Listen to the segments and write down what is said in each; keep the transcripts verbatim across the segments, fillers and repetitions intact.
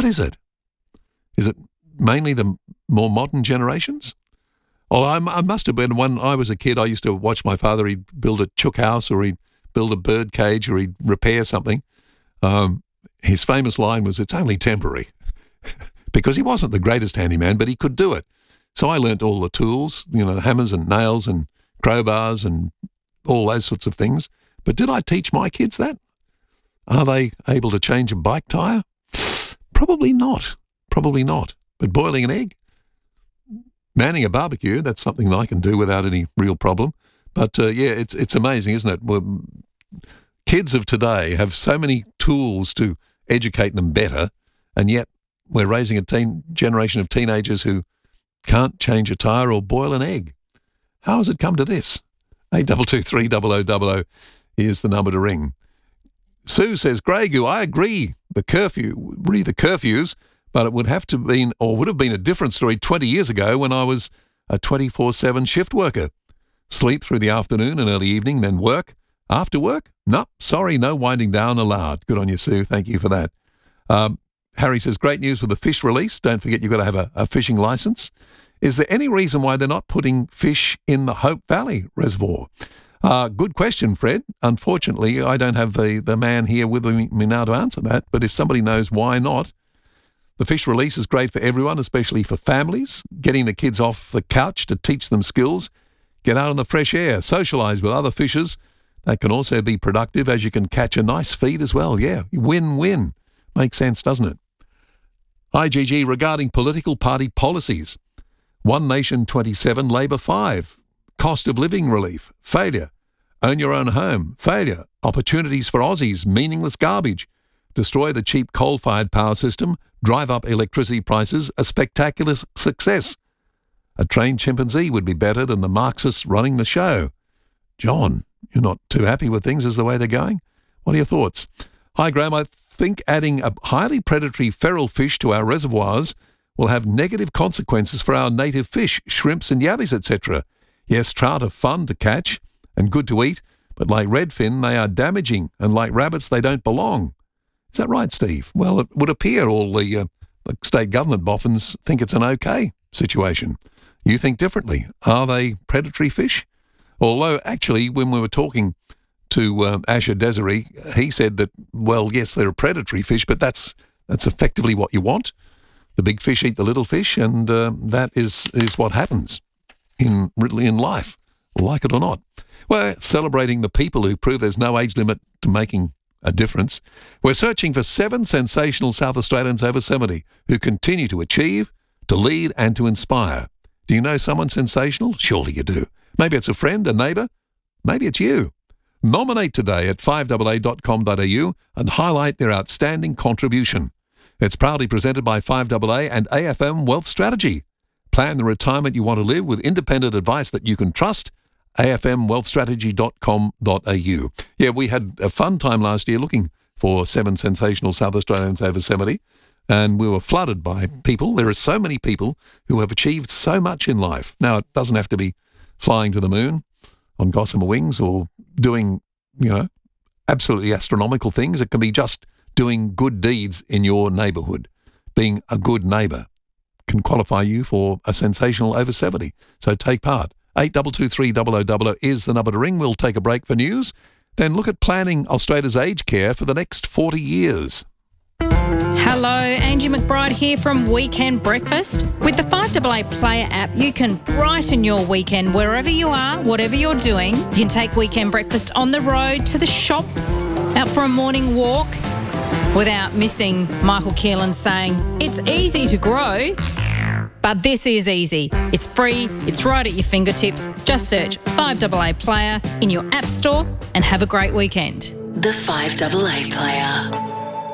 What is it? Is it mainly the more modern generations? Well, I, I must have been, when I was a kid, I used to watch my father. He'd build a chook house, or he'd build a bird cage, or he'd repair something. Um, his famous line was, "It's only temporary," because he wasn't the greatest handyman, but he could do it. So I learnt all the tools, you know, the hammers and nails and crowbars and all those sorts of things. But did I teach my kids that? Are they able to change a bike tyre? Probably not. Probably not. But boiling an egg? Manning a barbecue, that's something I can do without any real problem. But, uh, yeah, it's it's amazing, isn't it? Well, kids of today have so many tools to educate them better, and yet we're raising a teen generation of teenagers who can't change a tyre or boil an egg. How has it come to this? eight two two three double oh double oh is the number to ring. Sue says, Gregu, I agree, the curfew, re the curfews, but it would have to been, or would have been a different story twenty years ago when I was a twenty-four seven shift worker. Sleep through the afternoon and early evening, then work. After work? No, sorry, no winding down allowed. Good on you, Sue. Thank you for that. Um, Harry says, great news with the fish release. Don't forget you've got to have a, a fishing licence. Is there any reason why they're not putting fish in the Hope Valley Reservoir? Uh, good question, Fred. Unfortunately, I don't have the, the man here with me, me now to answer that, but if somebody knows why not, the fish release is great for everyone, especially for families, getting the kids off the couch to teach them skills, get out in the fresh air, socialise with other fishers. That can also be productive as you can catch a nice feed as well. Yeah, win-win. Makes sense, doesn't it? Hi, Gigi. Regarding political party policies, One Nation twenty-seven, Labor five, cost of living relief, failure, own your own home, failure, opportunities for Aussies, meaningless garbage, destroy the cheap coal-fired power system, drive up electricity prices, a spectacular success. A trained chimpanzee would be better than the Marxists running the show. John, you're not too happy with things as the way they're going? What are your thoughts? Hi, Graham. I think adding a highly predatory feral fish to our reservoirs will have negative consequences for our native fish, shrimps and yabbies, et cetera. Yes, trout are fun to catch and good to eat, but like redfin, they are damaging, and like rabbits, they don't belong. Is that right, Steve? Well, it would appear all the, uh, the state government boffins think it's an okay situation. You think differently. Are they predatory fish? Although, actually, when we were talking to um, Asher Desiree, he said that, well, yes, they're a predatory fish, but that's that's effectively what you want. The big fish eat the little fish, and uh, that is, is what happens in really in life, like it or not. We're celebrating the people who prove there's no age limit to making a difference. We're searching for seven sensational South Australians over seventy who continue to achieve, to lead and to inspire. Do you know someone sensational? Surely you do. Maybe it's a friend, a neighbour. Maybe it's you. Nominate today at five a a dot com dot a u and highlight their outstanding contribution. It's proudly presented by five A A and A F M Wealth Strategy. Plan the retirement you want to live with independent advice that you can trust. A F M wealth strategy dot com dot a u. Yeah, we had a fun time last year looking for seven sensational South Australians over seventy, and we were flooded by people. There are so many people who have achieved so much in life. Now, it doesn't have to be flying to the moon on gossamer wings or doing, you know, absolutely astronomical things. It can be just doing good deeds in your neighbourhood. Being a good neighbour can qualify you for a sensational over seventy. So take part. eight two two three double oh double oh is the number to ring. We'll take a break for news. Then look at planning Australia's aged care for the next forty years. Hello, Angie McBride here from Weekend Breakfast. With the five A A Player app, you can brighten your weekend wherever you are, whatever you're doing. You can take Weekend Breakfast on the road, to the shops, out for a morning walk, without missing Michael Keelan saying, it's easy to grow, but this is easy. It's free, it's right at your fingertips. Just search five A A Player in your app store and have a great weekend. The five A A Player.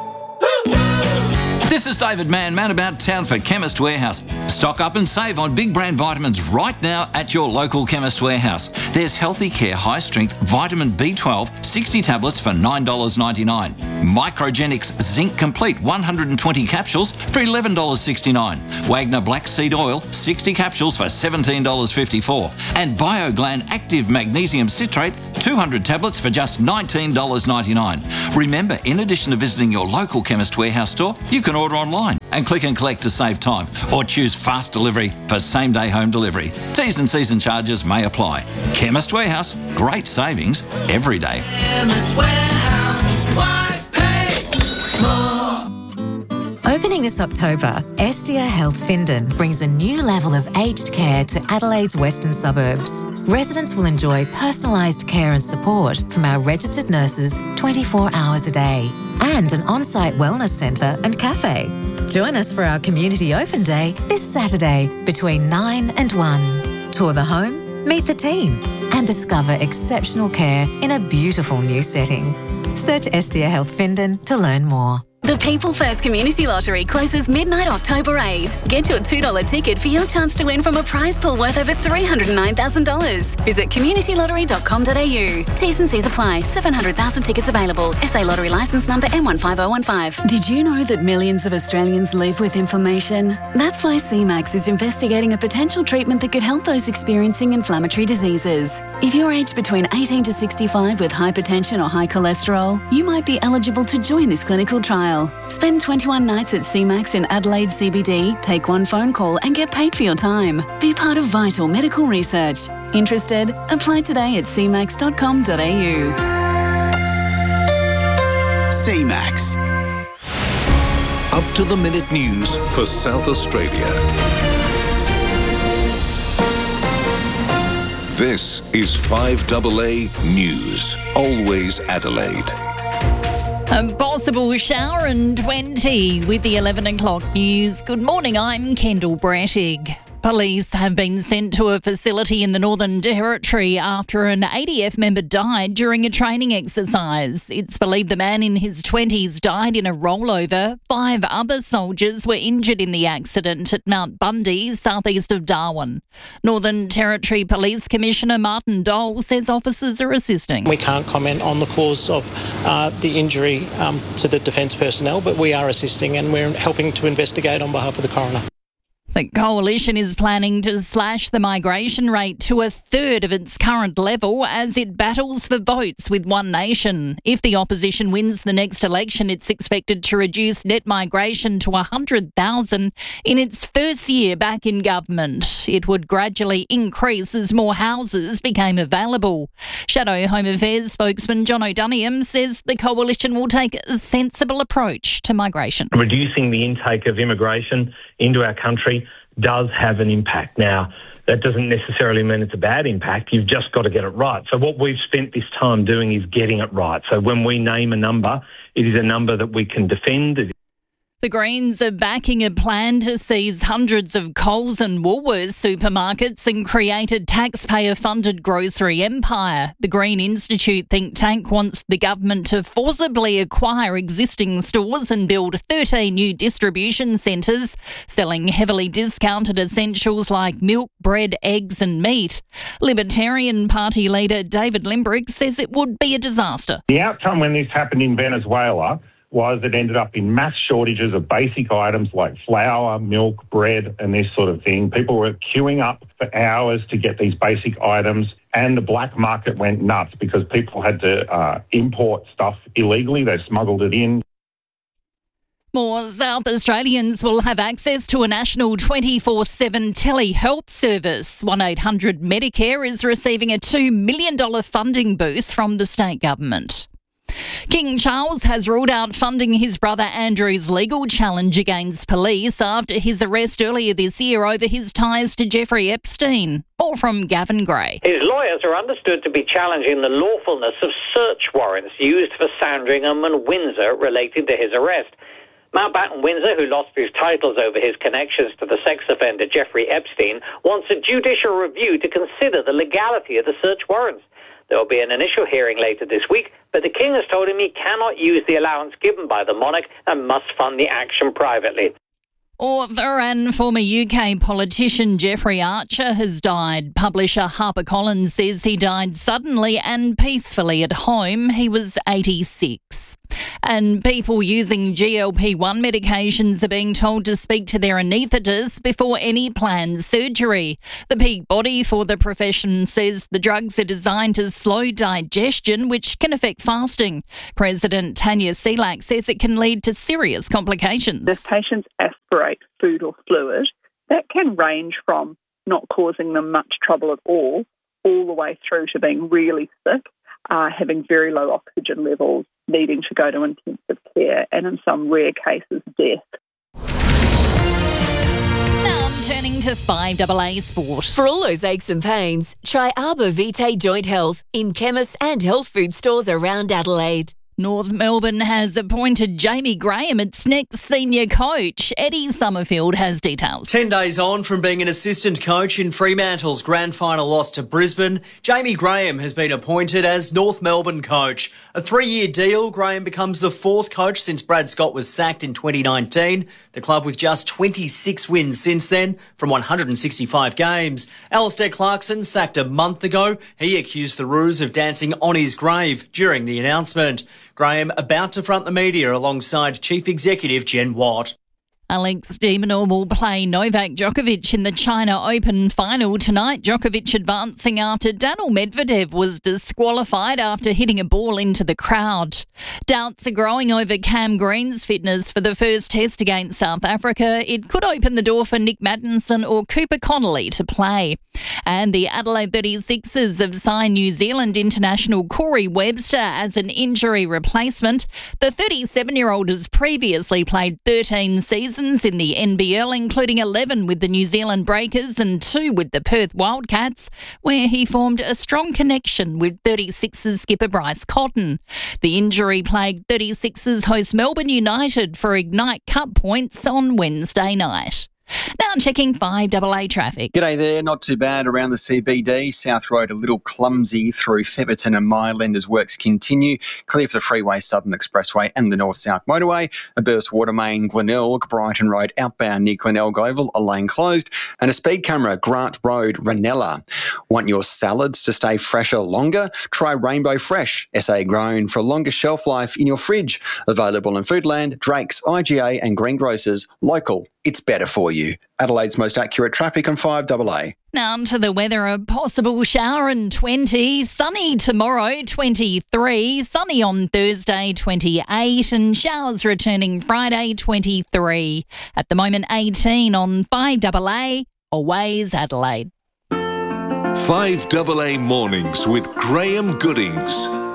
This is David Mann, man about town for Chemist Warehouse. Stock up and save on big brand vitamins right now at your local Chemist Warehouse. There's Healthy Care High Strength Vitamin B twelve sixty tablets for nine dollars ninety-nine. Microgenics Zinc Complete one hundred twenty capsules for eleven dollars sixty-nine. Wagner Black Seed Oil sixty capsules for seventeen dollars fifty-four. And BioGlan Active Magnesium Citrate two hundred tablets for just nineteen dollars ninety-nine. Remember, in addition to visiting your local Chemist Warehouse store, you can order online. and click and collect to save time, or choose fast delivery for same-day home delivery. T's and C's and charges may apply. Chemist Warehouse, great savings every day. Chemist Warehouse, why pay more? Opening this October, Estia Health Findon brings a new level of aged care to Adelaide's western suburbs. Residents will enjoy personalised care and support from our registered nurses twenty-four hours a day, and an on-site wellness centre and cafe. Join us for our Community Open Day this Saturday between nine and one. Tour the home, meet the team, and discover exceptional care in a beautiful new setting. Search Estia Health Findon to learn more. The People First Community Lottery closes midnight October eighth. Get your two dollars ticket for your chance to win from a prize pool worth over three hundred nine thousand dollars. Visit community lottery dot com dot a u. T's and C's apply. seven hundred thousand tickets available. S A Lottery licence number M one five zero one five. Did you know that millions of Australians live with inflammation? That's why C MAX is investigating a potential treatment that could help those experiencing inflammatory diseases. If you're aged between eighteen to sixty-five with hypertension or high cholesterol, you might be eligible to join this clinical trial. Spend twenty-one nights at C MAX in Adelaide C B D, take one phone call and get paid for your time. Be part of vital medical research. Interested? Apply today at c max dot com dot a u. C MAX. Up to the minute news for South Australia. This is five A A News. Always Adelaide. A possible shower and twenty with the eleven o'clock news. Good morning, I'm Kendall Brattig. Police have been sent to a facility in the Northern Territory after an A D F member died during a training exercise. It's believed the man in his twenties died in a rollover. Five other soldiers were injured in the accident at Mount Bundy, southeast of Darwin. Northern Territory Police Commissioner Martin Dole says officers are assisting. We can't comment on the cause of uh, the injury um, to the defence personnel, but we are assisting and we're helping to investigate on behalf of the coroner. The Coalition is planning to slash the migration rate to a third of its current level as it battles for votes with One Nation. If the opposition wins the next election, it's expected to reduce net migration to one hundred thousand in its first year back in government. It would gradually increase as more houses became available. Shadow Home Affairs spokesman John O'Doniam says the Coalition will take a sensible approach to migration. Reducing the intake of immigration into our country does have an impact. Now, that doesn't necessarily mean it's a bad impact. You've just got to get it right. So what we've spent this time doing is getting it right. So when we name a number, it is a number that we can defend. The Greens are backing a plan to seize hundreds of Coles and Woolworths supermarkets and create a taxpayer-funded grocery empire. The Green Institute think tank wants the government to forcibly acquire existing stores and build thirteen new distribution centres, selling heavily discounted essentials like milk, bread, eggs and meat. Libertarian Party leader David Limbrick says it would be a disaster. The outcome when this happened in Venezuela was it ended up in mass shortages of basic items like flour, milk, bread and this sort of thing. People were queuing up for hours to get these basic items, and the black market went nuts because people had to uh, import stuff illegally. They smuggled it in. More South Australians will have access to a national twenty-four seven telehealth service. one eight hundred Medicare is receiving a two million dollars funding boost from the state government. King Charles has ruled out funding his brother Andrew's legal challenge against police after his arrest earlier this year over his ties to Jeffrey Epstein. More from Gavin Gray. His lawyers are understood to be challenging the lawfulness of search warrants used for Sandringham and Windsor relating to his arrest. Mountbatten Windsor, who lost his titles over his connections to the sex offender Jeffrey Epstein, wants a judicial review to consider the legality of the search warrants. There will be an initial hearing later this week, but the King has told him he cannot use the allowance given by the monarch and must fund the action privately. Author and former U K politician Jeffrey Archer has died. Publisher HarperCollins says he died suddenly and peacefully at home. He was eighty-six. And people using G L P one medications are being told to speak to their anaesthetist before any planned surgery. The peak body for the profession says the drugs are designed to slow digestion, which can affect fasting. President Tanya Selak says it can lead to serious complications. If patients aspirate food or fluid, that can range from not causing them much trouble at all, all the way through to being really sick, uh, having very low oxygen levels, needing to go to intensive care, and in some rare cases, death. Now turning to five double A Sport. For all those aches and pains, try Arbor Vitae Joint Health in chemists and health food stores around Adelaide. North Melbourne has appointed Jamie Graham its next senior coach. Eddie Summerfield has details. Ten days on from being an assistant coach in Fremantle's grand final loss to Brisbane, Jamie Graham has been appointed as North Melbourne coach. A three-year deal, Graham becomes the fourth coach since Brad Scott was sacked in twenty nineteen. The club with just twenty-six wins since then from one hundred sixty-five games. Alistair Clarkson sacked a month ago. He accused the Roos of dancing on his grave during the announcement. Graham about to front the media alongside Chief Executive Jen Watt. Alex de Minaur will play Novak Djokovic in the China Open final tonight. Djokovic advancing after Daniil Medvedev was disqualified after hitting a ball into the crowd. Doubts are growing over Cam Green's fitness for the first test against South Africa. It could open the door for Nick Mattinson or Cooper Connolly to play. And the Adelaide thirty-sixers have signed New Zealand international Corey Webster as an injury replacement. The thirty-seven-year-old has previously played thirteen seasons in the N B L, including eleven with the New Zealand Breakers and two with the Perth Wildcats, where he formed a strong connection with thirty-sixers skipper Bryce Cotton. The injury-plagued thirty-sixers host Melbourne United for Ignite Cup points on Wednesday night. Now checking five double A traffic. G'day there, not too bad around the C B D. South Road a little clumsy through Theberton and Myland as works continue. Clear for the Freeway Southern Expressway and the North-South Motorway. A burst water main, Glenelg, Brighton Road outbound near Glenelg Oval, a lane closed. And a speed camera, Grant Road, Ranella. Want your salads to stay fresher longer? Try Rainbow Fresh, S A grown for longer shelf life in your fridge. Available in Foodland, Drake's, I G A and Greengrocers. Local. It's better for you. Adelaide's most accurate traffic on five double A. Now to the weather, a possible shower and twenty, sunny tomorrow twenty-three, sunny on Thursday twenty-eight and showers returning Friday twenty-three. At the moment eighteen on five double A, always Adelaide. five double A Mornings with Graham Goodings.